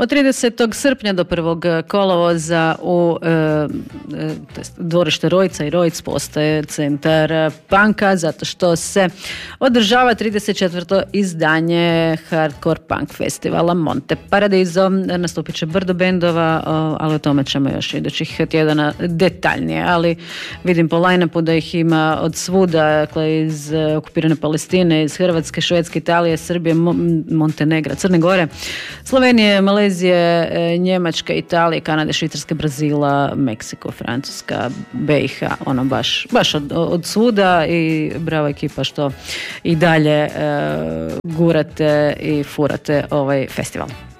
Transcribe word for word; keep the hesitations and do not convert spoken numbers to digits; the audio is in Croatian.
Od tridesetog srpnja do prvog kolovoza u e, e, dvorište Rojca i Rojc postaje centar punka zato što se održava trideset četvrto izdanje Hardcore Punk festivala Monte Paradiso. Nastupit će brdo bendova, ali o tome ćemo još idućih tjedana detaljnije, ali vidim po line-upu da ih ima od svuda, dakle iz okupirane Palestine, iz Hrvatske, Švedske, Italije, Srbije, Montenegra, Crne Gore, Slovenije, Malezije, Njemačke, Italije, Kanade, Švicarske, Brazila, Meksiko, Francuska, B i H, ono baš, baš od, od svuda i bravo ekipa što i dalje e, gurate i furate ovaj festival.